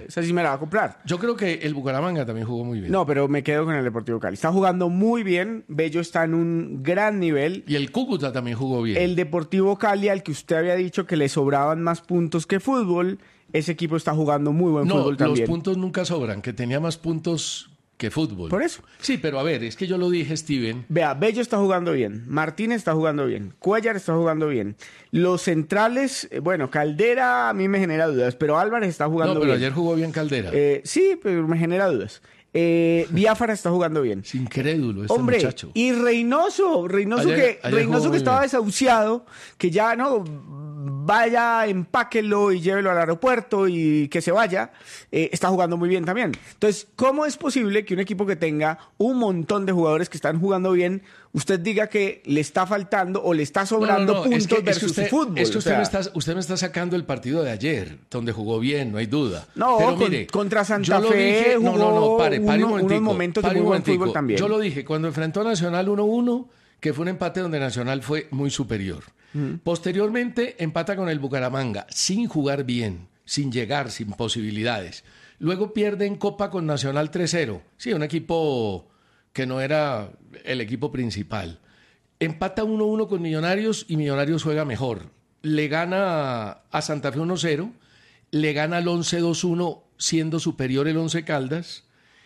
esa sí me la va a comprar. Yo creo que el Bucaramanga también jugó muy bien. No, pero me quedo con el Deportivo Cali. Está jugando muy bien, Bello está en un gran nivel. Y el Cúcuta también jugó bien. El Deportivo Cali, al que usted había dicho que le sobraban más puntos que fútbol, ese equipo está jugando muy buen fútbol también. Los puntos nunca sobran, que tenía más puntos que fútbol. Por eso. Sí, pero a ver, es que yo lo dije, Steven. Vea, Bello está jugando bien, Martínez está jugando bien, Cuellar está jugando bien. Los centrales, bueno, Caldera a mí me genera dudas, pero Álvarez está jugando bien. No, pero ayer jugó bien Caldera. Sí, pero me genera dudas. Biafara está jugando bien. Es incrédulo este Hombre, muchacho. Y Reynoso Ayer que estaba desahuciado, que ya no vaya, empáquelo y llévelo al aeropuerto y que se vaya, está jugando muy bien también. Entonces, ¿cómo es posible que un equipo que tenga un montón de jugadores que están jugando bien, usted diga que le está faltando o le está sobrando puntos versus su fútbol? Es que usted me está sacando el partido de ayer, donde jugó bien, no hay duda. No, pero mire, contra Santa Fe jugó pare un momentico, unos momentos de muy buen fútbol también. Yo lo dije, cuando enfrentó a Nacional 1-1, que fue un empate donde Nacional fue muy superior. Posteriormente empata con el Bucaramanga, sin jugar bien, sin llegar, sin posibilidades. Luego pierde en Copa con Nacional 3-0. Sí, un equipo que no era el equipo principal. Empata 1-1 con Millonarios y Millonarios juega mejor. Le gana a Santa Fe 1-0, le gana al 11 2-1 siendo superior el Once Caldas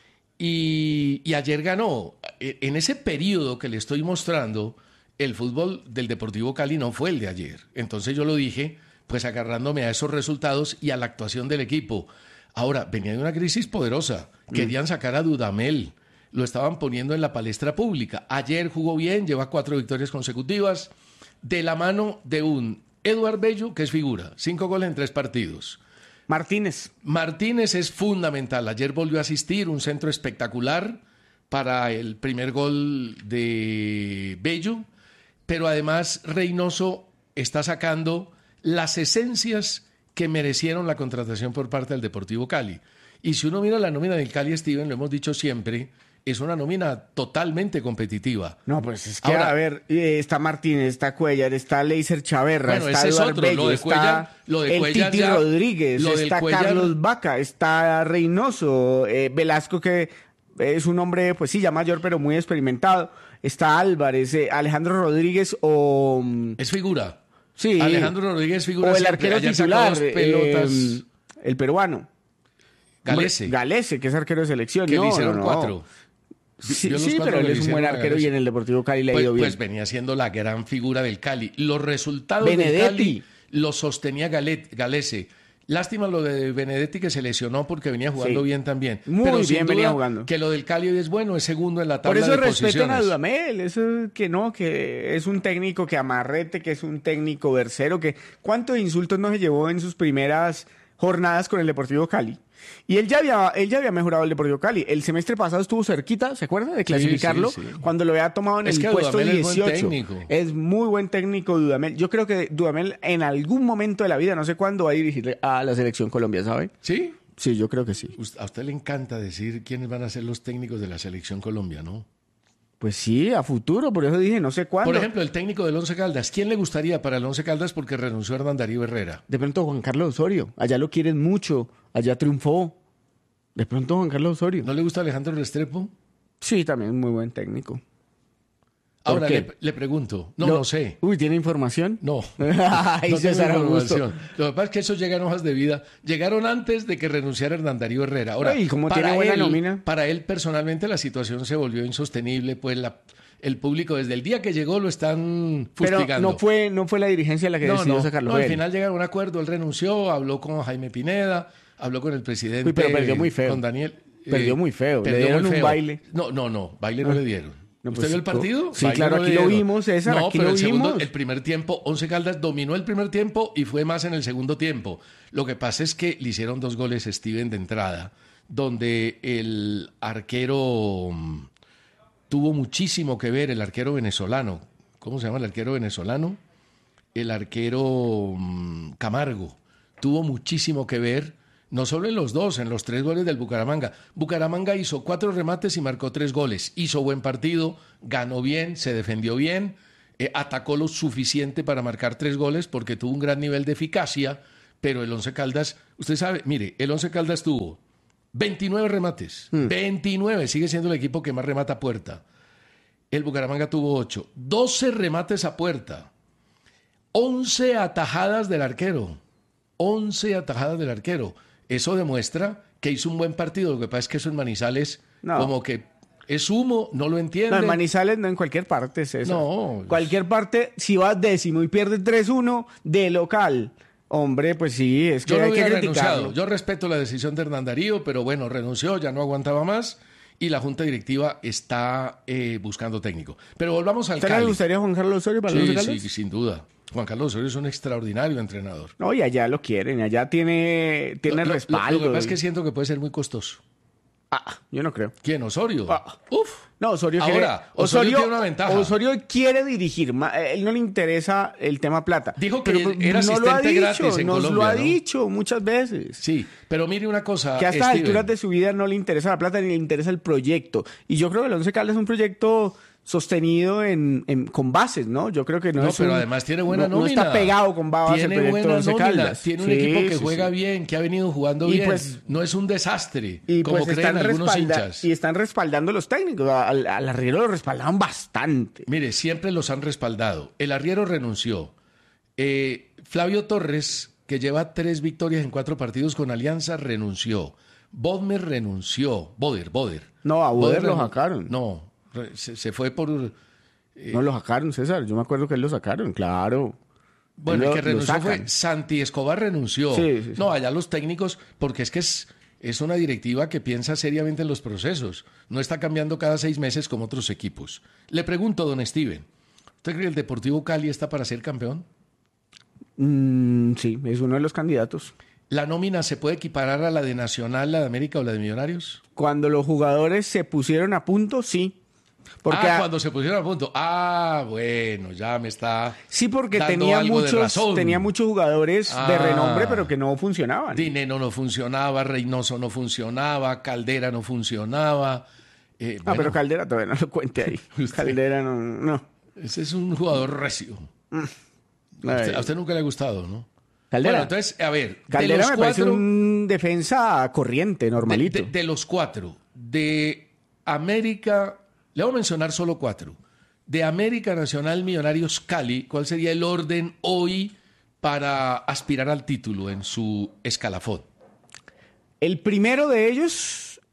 y ayer ganó. En ese periodo que le estoy mostrando, el fútbol del Deportivo Cali no fue el de ayer. Entonces yo lo dije, pues agarrándome a esos resultados y a la actuación del equipo. Ahora, venía de una crisis poderosa. Querían sacar a Dudamel. Lo estaban poniendo en la palestra pública. Ayer jugó bien, lleva 4 victorias consecutivas, de la mano de un Eduard Bello, que es figura. 5 goles en 3 partidos. Martínez es fundamental. Ayer volvió a asistir, un centro espectacular para el primer gol de Bello. Pero además Reynoso está sacando las esencias que merecieron la contratación por parte del Deportivo Cali. Y si uno mira la nómina del Cali, Steven, lo hemos dicho siempre, es una nómina totalmente competitiva. No, pues es que, ahora, a ver, está Martínez, está Cuellar, está Leiser Chaverra, bueno, está Eduard Bello, está el Titi Rodríguez, está Carlos Vaca, está Reynoso, Velasco, que es un hombre, pues sí, ya mayor, pero muy experimentado. Está Álvarez, Alejandro Rodríguez o... Es figura. Sí. Alejandro Rodríguez es figura. O el arquero titular, pelotas. El peruano. Galese, que es arquero de selección. Que le hicieron 4. Sí, pero él es un buen arquero y en el Deportivo Cali le ha ido bien. Pues venía siendo la gran figura del Cali. Los resultados del Cali los sostenía Galese. Lástima lo de Benedetti, que se lesionó porque venía jugando bien también. Muy bien venía jugando. Que lo del Cali es bueno, es segundo en la tabla de posiciones. Por eso respetan a Dudamel, eso que es un técnico que amarrete, que es un técnico versero, que cuántos insultos no se llevó en sus primeras jornadas con el Deportivo Cali. Y él ya había mejorado el Deportivo Cali. El semestre pasado estuvo cerquita, ¿se acuerda? De clasificarlo, sí. Cuando lo había tomado en el puesto Dudamel 18. Es muy buen técnico Dudamel. Yo creo que Dudamel en algún momento de la vida, no sé cuándo, va a dirigir a la selección Colombia, ¿sabe? ¿Sí? Sí, yo creo que sí. A usted le encanta decir quiénes van a ser los técnicos de la selección Colombia, ¿no? Pues sí, a futuro, por eso dije, no sé cuándo. Por ejemplo, el técnico del Once Caldas. ¿Quién le gustaría para el Once Caldas porque renunció a Hernán Darío Herrera? De pronto Juan Carlos Osorio. Allá lo quieren mucho, allá triunfó. De pronto Juan Carlos Osorio. ¿No le gusta Alejandro Restrepo? Sí, también es muy buen técnico. Ahora le pregunto. No sé. Uy, ¿tiene información? No. Ay, no César Augusto. Lo que pasa es que eso llega en hojas de vida. Llegaron antes de que renunciara Hernán Darío Herrera. Ahora, ¿y cómo tiene buena nómina? Para él, personalmente, la situación se volvió insostenible. Pues el público, desde el día que llegó, lo están fustigando. Pero no fue la dirigencia la que decidió sacarlo. Al final llegaron a un acuerdo. Él renunció, habló con Jaime Pineda, habló con el presidente. Uy, pero perdió muy feo. Con Daniel. Perdió muy feo. Le dieron un baile. No, baile no le dieron. ¿Usted vio el partido? Sí, claro, aquí lo vimos, César, aquí lo vimos. El primer tiempo, Once Caldas dominó el primer tiempo y fue más en el segundo tiempo. Lo que pasa es que le hicieron 2 goles Steven de entrada, donde el arquero tuvo muchísimo que ver, el arquero venezolano. ¿Cómo se llama el arquero venezolano? El arquero Camargo. Tuvo muchísimo que ver. No solo en los 2, en los 3 goles del Bucaramanga. Bucaramanga hizo 4 remates y marcó 3 goles. Hizo buen partido, ganó bien, se defendió bien, atacó lo suficiente para marcar 3 goles porque tuvo un gran nivel de eficacia, pero el Once Caldas, usted sabe, mire, el Once Caldas tuvo 29 remates, 29, sigue siendo el equipo que más remata a puerta. El Bucaramanga tuvo 8, 12 remates a puerta, 11 atajadas del arquero, 11 atajadas del arquero. Eso demuestra que hizo un buen partido. Lo que pasa es que eso en Manizales como que es humo, no lo entiende. No, en Manizales no, en cualquier parte es eso. No. Cualquier parte, si vas décimo y pierdes 3-1 de local, hombre, pues sí, es que Yo no hay que hubiera criticarlo. renunciado. Yo respeto la decisión de Hernán Darío, pero bueno, renunció, ya no aguantaba más y la Junta Directiva está buscando técnico. Pero volvamos al ¿Usted Cali. le gustaría a Juan Carlos Osorio para los Sí, Caldas? sí, sin duda. Juan Carlos Osorio es un extraordinario entrenador. No, y allá lo quieren, allá tiene respaldo. Lo que pasa es que siento que puede ser muy costoso. Yo no creo. ¿Quién? ¿Osorio? Uf. No, Osorio Ahora, Osorio tiene una ventaja. Osorio quiere dirigir. Él no le interesa el tema plata. Dijo que pero era asistente gratis en Nos Colombia, lo ha ¿no? dicho muchas veces. Sí, pero mire una cosa, Que a estas Steven. alturas de su vida no le interesa la plata ni le interesa el proyecto. Y yo creo que el Once Caldas es un proyecto sostenido con bases, ¿no? Yo creo que no es pero además tiene buena no nómina. está pegado con bases el Tiene proyecto buena Once nómina. Caldas. Tiene un Sí, equipo que sí, juega sí. bien, que ha venido jugando Y bien. pues- no es un desastre, Y como pues creen algunos hinchas. y están respaldando los técnicos. Al arriero lo respaldaban bastante. Mire, siempre los han respaldado. El arriero renunció. Flavio Torres, que lleva 3 victorias en 4 partidos con Alianza, renunció. Bodmer renunció. Boder. No, a Boder lo renun- sacaron. No, se fue por... No lo sacaron, César. Yo me acuerdo que él lo sacaron, claro. Bueno, Lo- el que lo renunció sacan. fue Santi Escobar renunció. Sí. No, allá los técnicos, porque es que es una directiva que piensa seriamente en los procesos. No está cambiando cada 6 meses como otros equipos. Le pregunto, don Steven, ¿usted cree que el Deportivo Cali está para ser campeón? Sí, es uno de los candidatos. ¿La nómina se puede equiparar a la de Nacional, la de América o la de Millonarios? Cuando los jugadores se pusieron a punto, sí. Porque cuando se pusieron a punto. Bueno, ya me está sí, porque dando tenía algo de razón. muchos jugadores de renombre, pero que no funcionaban. Dineno no funcionaba, Reynoso no funcionaba, Caldera no funcionaba. Bueno, Pero Caldera todavía no lo cuente ahí. Usted- Caldera no. ese es un jugador recio. A usted nunca le ha gustado, ¿no? Caldera. Bueno, entonces, a ver, Caldera de los me parece 4, un defensa corriente, normalito. de los 4, de América, le voy a mencionar solo 4. De América, Nacional, Millonarios, Cali, ¿cuál sería el orden hoy para aspirar al título en su escalafón? El primero de ellos,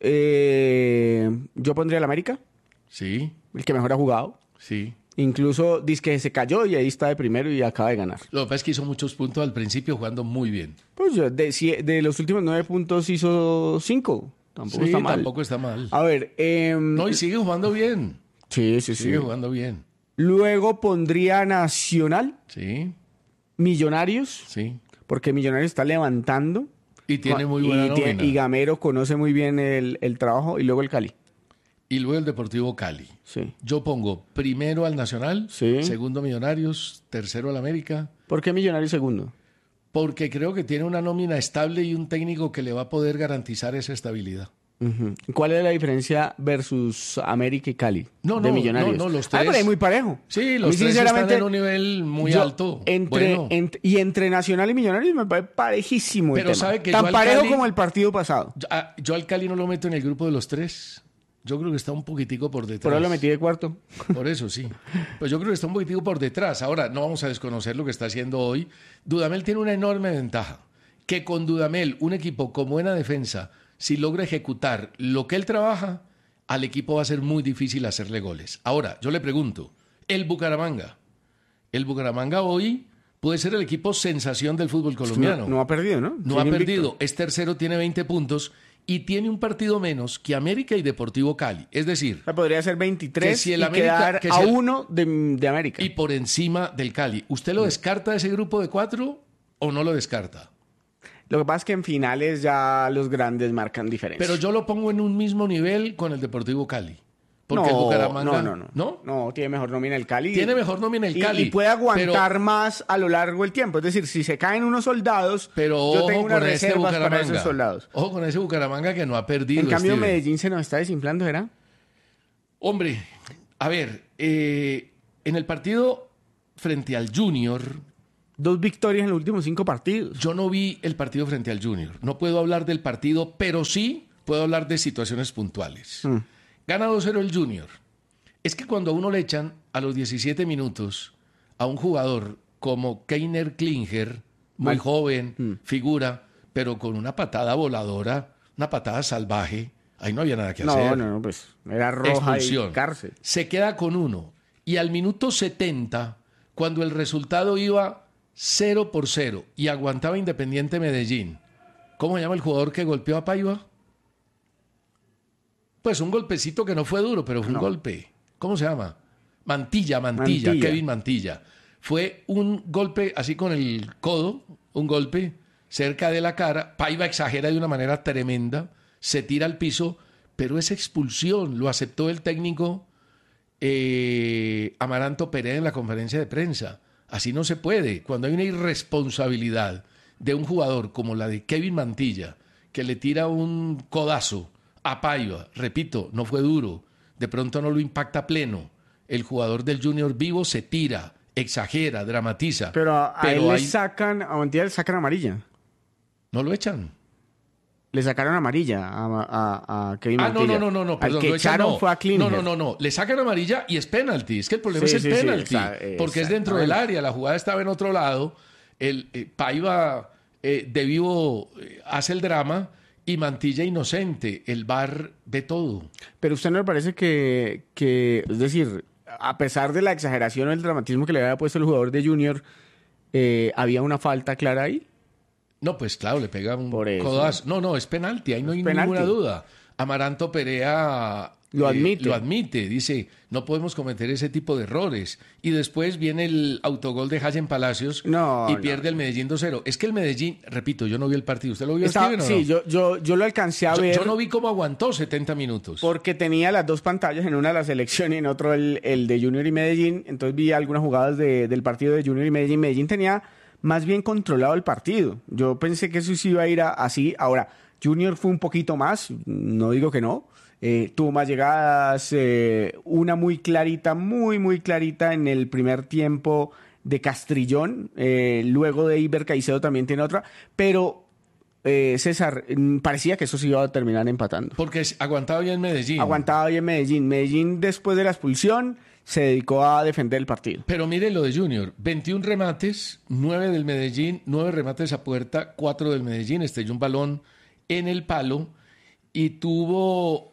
yo pondría el América, Sí, el que mejor ha jugado. sí. Incluso dice que se cayó y ahí está de primero y acaba de ganar. Lo que pasa es que hizo muchos puntos al principio jugando muy bien. Pues de los últimos 9 puntos hizo 5. Tampoco Sí, está mal. tampoco está mal. A ver, No, y sigue jugando bien. sí. Sigue jugando bien. Luego pondría Nacional, Sí, Millonarios, sí. porque Millonarios está levantando. Y tiene muy buena nómina. Y Gamero conoce muy bien el trabajo. Y luego el Cali. Y luego el Deportivo Cali. Sí. Yo pongo primero al Nacional, Sí. segundo Millonarios, tercero al América, ¿Por qué Millonarios segundo? porque creo que tiene una nómina estable y un técnico que le va a poder garantizar esa estabilidad. Ujú. ¿Cuál es la diferencia versus América y Cali? No, de no, Millonarios. no, los Ah, pero tres- es muy parejo. Sí, A los mí, tres sinceramente, están en un nivel muy yo, alto. Entre, Bueno, entre Nacional y Millonarios me parece parejísimo el Pero tema. sabe que Tan yo al parejo Cali- como el partido pasado. yo al Cali no lo meto en el grupo de los 3. Yo creo que está un poquitico por detrás. Por eso lo metí de cuarto. Por eso sí. Pues yo creo que está un poquitico por detrás. Ahora, no vamos a desconocer lo que está haciendo hoy. Dudamel tiene una enorme ventaja. Que con Dudamel, un equipo con buena defensa, si logra ejecutar lo que él trabaja, al equipo va a ser muy difícil hacerle goles. Ahora, yo le pregunto, el Bucaramanga hoy puede ser el equipo sensación del fútbol colombiano. No ha perdido, ¿no? No ha Sigue invicto. perdido. Es tercero, tiene 20 puntos y tiene un partido menos que América y Deportivo Cali. Es decir, O sea, podría ser 23 Que si el y América- quedar que a si el- uno de América. y por encima del Cali. ¿Usted lo descarta de ese grupo de 4 o no lo descarta? Lo que pasa es que en finales ya los grandes marcan diferencia. Pero yo lo pongo en un mismo nivel con el Deportivo Cali. Porque el Bucaramanga... No, tiene mejor nómina el Cali. Tiene mejor nómina el Cali. Y puede aguantar pero- más a lo largo del tiempo. Es decir, si se caen unos soldados, Pero yo ojo tengo unas con este reservas para Bucaramanga. esos soldados. Ojo con ese Bucaramanga que no ha perdido. En cambio, Steven. Medellín se nos está desinflando, ¿verdad? Hombre, a ver, en el partido frente al Junior, 2 victorias en los últimos 5 partidos. Yo no vi el partido frente al Junior. No puedo hablar del partido, pero sí puedo hablar de situaciones puntuales. Gana 2-0 el Junior. Es que cuando a uno le echan a los 17 minutos a un jugador como Keiner Klinger, muy joven, figura, pero con una patada voladora, una patada salvaje, ahí no había nada que hacer. No, pues era roja expulsión. y cárcel. Se queda con 1. Y al minuto 70, cuando el resultado iba 0-0 y aguantaba Independiente Medellín, ¿cómo se llama el jugador que golpeó a Paiva? Pues un golpecito que no fue duro, pero fue un golpe. ¿Cómo se llama? Mantilla, Kevin Mantilla. Fue un golpe así con el codo, un golpe cerca de la cara. Paiva exagera de una manera tremenda, se tira al piso, pero esa expulsión lo aceptó el técnico Amaranto Perea en la conferencia de prensa. Así no se puede. Cuando hay una irresponsabilidad de un jugador como la de Kevin Mantilla, que le tira un codazo a Paiva, repito, no fue duro, de pronto no lo impacta pleno. El jugador del Junior vivo se tira, exagera, dramatiza. Pero a él a Mantilla le sacan amarilla. ¿No lo echan? Le sacaron amarilla a Kevin Mantilla. No, al perdón, que echaron fue a Klinger. No, le sacan amarilla y es penalti. Es que el problema es el penalti, porque es dentro del área, la jugada estaba en otro lado, el Paiva de vivo hace el drama y Mantilla inocente, el VAR ve todo. Pero ¿usted no le parece que, es decir, a pesar de la exageración o el dramatismo que le había puesto el jugador de Junior, había una falta clara ahí? No, pues claro, le pega un codazo. No, es penalti, ahí no hay ninguna duda. Amaranto Perea lo admite, dice, no podemos cometer ese tipo de errores. Y después viene el autogol de Hayen Palacios y pierde el Medellín 2-0. Es que el Medellín, repito, yo no vi el partido. ¿Usted lo vio, Steven, o no? Sí, yo lo alcancé a ver. Yo no vi cómo aguantó 70 minutos. Porque tenía las 2 pantallas, en una la selección y en otro el de Junior y Medellín. Entonces vi algunas jugadas del partido de Junior y Medellín. Medellín tenía más bien controlado el partido. Yo pensé que eso sí iba a ir así. Ahora, Junior fue un poquito más, no digo que no. Tuvo más llegadas, una muy clarita, muy clarita en el primer tiempo de Castrillón. Luego de Iber Caicedo también tiene otra. Pero, César, parecía que eso se iba a terminar empatando. Porque aguantaba bien Medellín. Aguantaba bien Medellín. Medellín, después de la expulsión, se dedicó a defender el partido. Pero mire lo de Junior, 21 remates, 9 del Medellín, 9 remates a puerta, 4 del Medellín, estrelló un balón en el palo y tuvo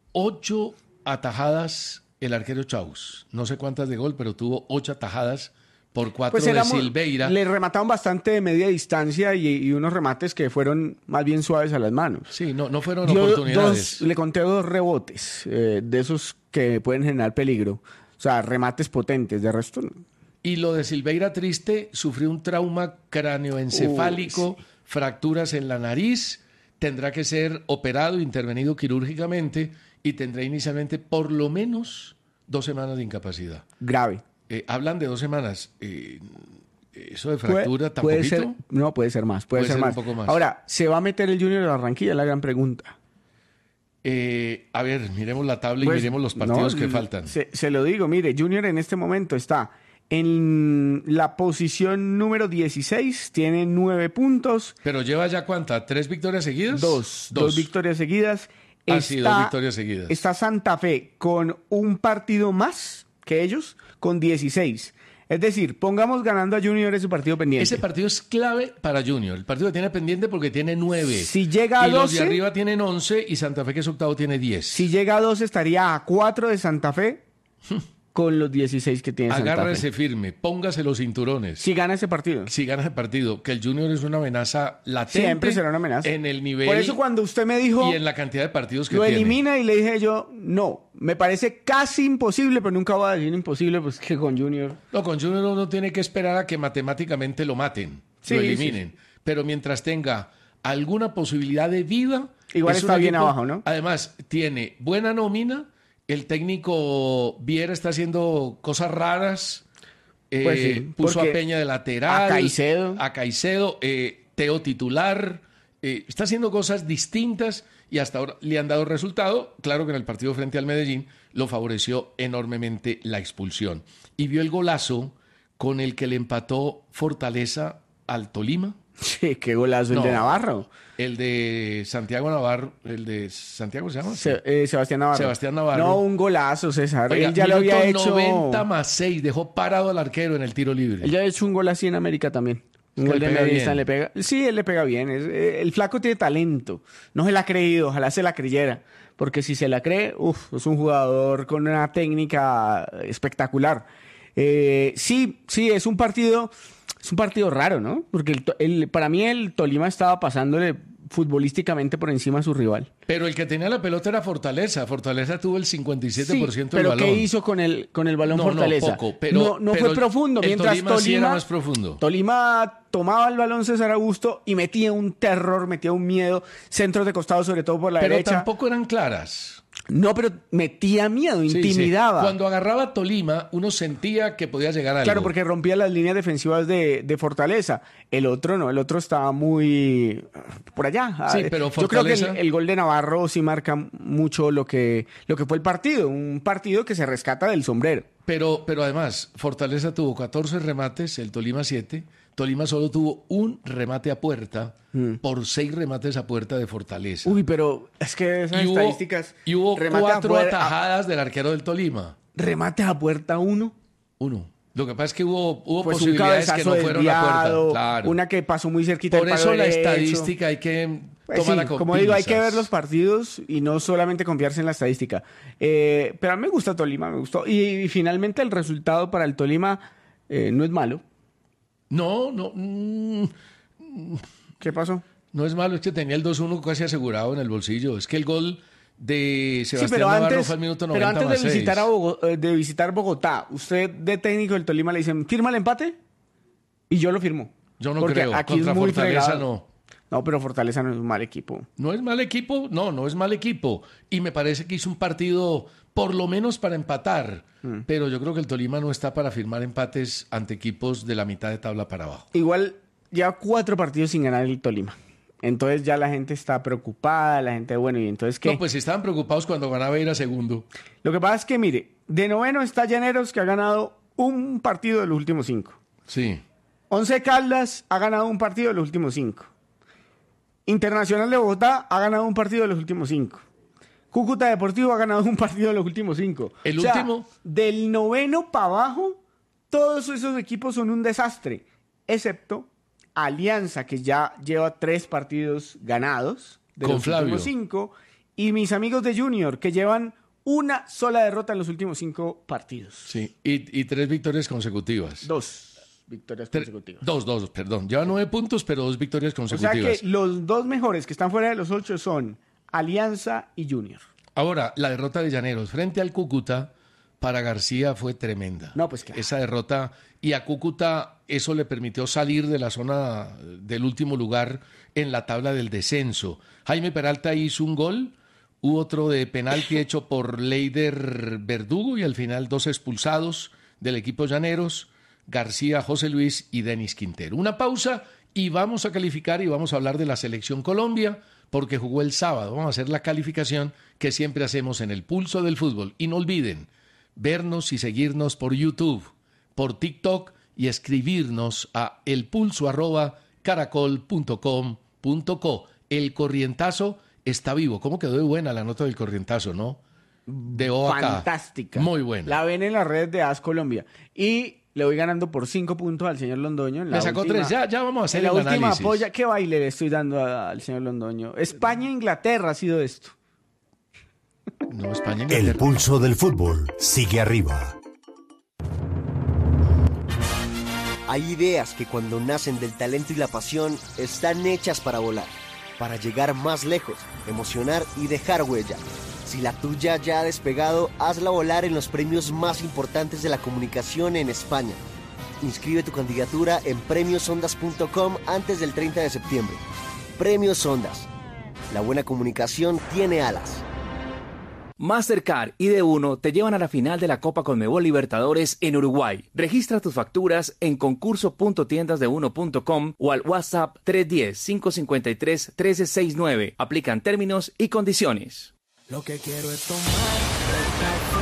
8 atajadas el arquero Chaus. No sé cuántas de gol, pero tuvo 8 atajadas por 4 de Silveira. Le remataron bastante de media distancia y unos remates que fueron más bien suaves a las manos. Sí, no fueron oportunidades. Le conté 2 rebotes de esos que pueden generar peligro. O sea, remates potentes, de resto no. Y lo de Silveira triste, sufrió un trauma cráneoencefálico, fracturas en la nariz, tendrá que ser operado, intervenido quirúrgicamente y tendrá inicialmente por lo menos 2 semanas de incapacidad. Grave. Hablan de 2 semanas. Eso de fractura tampoco. No, puede ser más. Puede ser un poco más. Ahora, ¿se va a meter el Junior de Barranquilla? Es la gran pregunta. A ver, miremos la tabla y miremos los partidos que faltan. Se lo digo, mire, Junior en este momento está en la posición número 16, tiene 9 puntos. ¿Pero lleva ya cuánta? ¿3 victorias seguidas? 2 victorias seguidas. Sí, 2 victorias seguidas. Está Santa Fe con un partido más que ellos, con 16. Es decir, pongamos ganando a Junior ese partido pendiente. Ese partido es clave para Junior. El partido que tiene pendiente porque tiene 9. Si llega a 12... Y los de arriba tienen 11 y Santa Fe, que es octavo, tiene 10. Si llega a 12, estaría a 4 de Santa Fe con los 16 que tiene Santa Fe. Agárrese firme, póngase los cinturones. Si gana ese partido. Si gana ese partido. Que el Junior es una amenaza latente. Siempre será una amenaza. En el nivel... Por eso cuando usted me dijo... Y en la cantidad de partidos que lo tiene. Lo elimina y le dije yo, no. Me parece casi imposible, pero nunca voy a decir imposible, pues que con Junior... No, con Junior uno tiene que esperar a que matemáticamente lo maten, lo eliminen. Sí. Pero mientras tenga alguna posibilidad de vida... Igual está bien abajo, ¿no? Además, tiene buena nómina. El técnico Viera está haciendo cosas raras. Pues sí, puso a Peña de lateral. A Caicedo. Teo titular. Está haciendo cosas distintas y hasta ahora le han dado resultado. Claro que en el partido frente al Medellín lo favoreció enormemente la expulsión. Y vio el golazo con el que le empató Fortaleza al Tolima? Sí, qué golazo el de Navarro. El de Santiago Navarro, el de Santiago se llama. Sebastián Navarro. Sebastián Navarro. No, un golazo, César. Oiga, él ya lo había hecho. 90+6, dejó parado al arquero en el tiro libre. Él ya ha hecho un gol así en América también. Un que gol le de pega media bien. distancia, le pega. Sí, él le pega bien. El flaco tiene talento. No se la ha creído, ojalá se la creyera. Porque si se la cree, es un jugador con una técnica espectacular. Sí, es un partido raro, ¿no? Porque para mí el Tolima estaba pasándole futbolísticamente por encima a su rival. Pero el que tenía la pelota era Fortaleza. Fortaleza tuvo el 57% del pero balón. ¿qué hizo con el balón Fortaleza? No, poco, pero no fue profundo. El Mientras Tolima sí era más profundo. Tolima tomaba el balón César Augusto y metía un terror, metía un miedo, centros de costado sobre todo por la derecha. Pero tampoco eran claras. No, pero metía miedo, intimidaba. Sí. Cuando agarraba a Tolima, uno sentía que podía llegar a algo. Claro, porque rompía las líneas defensivas de Fortaleza. El otro no, el otro estaba muy por allá. Sí, pero Fortaleza... Yo creo que el gol de Navarro sí marca mucho lo que fue el partido. Un partido que se rescata del sombrero. Pero además, Fortaleza tuvo 14 remates, el Tolima 7. Tolima solo tuvo un remate a puerta por 6 remates a puerta de Fortaleza. Uy, pero es que esas estadísticas... Y hubo 4 atajadas del arquero del Tolima. ¿Remate a puerta 1? 1. Lo que pasa es que hubo pues posibilidades que no fueron a puerta. Claro. Una que pasó muy cerquita por del palo eso la derecho. Estadística hay que tomarla con como pinzas. digo, hay que ver los partidos y no solamente confiarse en la estadística. Pero a mí me gusta Tolima, me gustó. Y finalmente el resultado para el Tolima no es malo. No. ¿Qué pasó? No es malo, es que tenía el 2-1 casi asegurado en el bolsillo. Es que el gol de Sebastián Navarro fue al minuto 90+6. Pero antes de visitar Bogotá, usted de técnico del Tolima le dicen, ¿firma el empate? Y yo lo firmo. Yo no porque creo, aquí contra es muy Fortaleza fregado. no. No, pero Fortaleza no es un mal equipo. ¿No es mal equipo? No es mal equipo. Y me parece que hizo un partido por lo menos para empatar. Pero yo creo que el Tolima no está para firmar empates ante equipos de la mitad de tabla para abajo. Igual lleva 4 partidos sin ganar el Tolima. Entonces ya la gente está preocupada, la gente, bueno, ¿y entonces qué? No, pues estaban preocupados cuando ganaba ir a segundo. Lo que pasa es que, mire, de noveno está Llaneros, que ha ganado un partido de los últimos 5. Sí. Once Caldas ha ganado un partido de los últimos 5. Internacional de Bogotá ha ganado un partido de los últimos 5. Cúcuta Deportivo ha ganado un partido de los últimos 5. El último... Del noveno para abajo, todos esos equipos son un desastre, excepto Alianza, que ya lleva 3 partidos ganados de con los Flavio. últimos 5, y mis amigos de Junior, que llevan una sola derrota en los últimos 5 partidos. Sí, y 3 victorias consecutivas. 2 victorias consecutivas. 2, perdón. Lleva 9 puntos, pero 2 victorias consecutivas. O sea que los 2 mejores que están fuera de los 8 son Alianza y Junior. Ahora, la derrota de Llaneros frente al Cúcuta para García fue tremenda. No, pues claro. Esa derrota, y a Cúcuta eso le permitió salir de la zona del último lugar en la tabla del descenso. Jaime Peralta hizo un gol, hubo otro de penalti hecho por Leider Verdugo y al final 2 expulsados del equipo Llaneros, García, José Luis y Denis Quintero. Una pausa y vamos a calificar y vamos a hablar de la Selección Colombia porque jugó el sábado. Vamos a hacer la calificación que siempre hacemos en el Pulso del Fútbol. Y no olviden vernos y seguirnos por YouTube, por TikTok y escribirnos a elpulso@caracol.com.co. El corrientazo está vivo. ¿Cómo quedó de buena la nota del corrientazo, no? De OAK. Fantástica. Muy buena. La ven en las redes de AS Colombia. Y le voy ganando por 5 puntos al señor Londoño. Le sacó 3. Ya vamos a hacer en el la última análisis. polla, ¿qué baile le estoy dando al señor Londoño? España-Inglaterra ha sido esto. No, España. El pulso del fútbol sigue arriba. Hay ideas que cuando nacen del talento y la pasión están hechas para volar, para llegar más lejos, emocionar y dejar huella. Si la tuya ya ha despegado, hazla volar en los premios más importantes de la comunicación en España. Inscribe tu candidatura en premiosondas.com antes del 30 de septiembre. Premios Ondas. La buena comunicación tiene alas. Mastercard y D1 te llevan a la final de la Copa Conmebol Libertadores en Uruguay. Registra tus facturas en concurso.tiendasde1.com o al WhatsApp 310-553-1369. Aplican términos y condiciones. Lo que quiero es tomar